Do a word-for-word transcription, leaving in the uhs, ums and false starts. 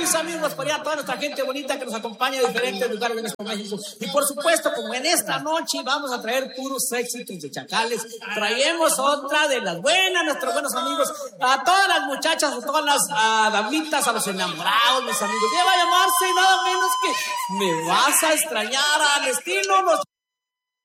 mis amigos, por allá, toda nuestra gente bonita que nos acompaña de diferentes lugares de nuestro México. Y por supuesto, como en esta noche vamos a traer puros éxitos de chacales, traemos otra de las buenas, nuestros buenos amigos, a todas las muchachas, a todas las a, damitas, a los enamorados, mis amigos. Ya va a llamarse nada menos que Me Vas a Extrañar, al estilo los